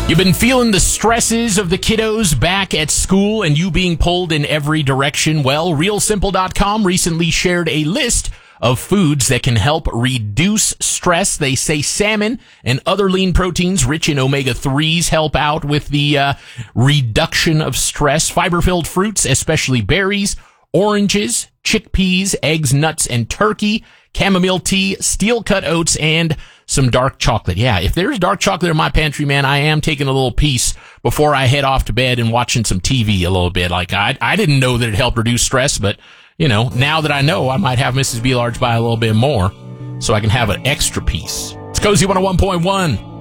You've been feeling the stresses of the kiddos back at school and you being pulled in every direction. Well, RealSimple.com recently shared a list of foods that can help reduce stress. They say salmon and other lean proteins rich in omega-3s help out with the reduction of stress. Fiber-filled fruits, especially berries, oranges, chickpeas, eggs, nuts, and turkey, chamomile tea, steel-cut oats, and some dark chocolate. Yeah, if there's dark chocolate in my pantry, man, I am taking a little piece before I head off to bed and watching some TV a little bit. Like, I didn't know that it helped reduce stress, but, you know, now that I know, I might have Mrs. B. Large buy a little bit more so I can have an extra piece. It's Cozy 101.1.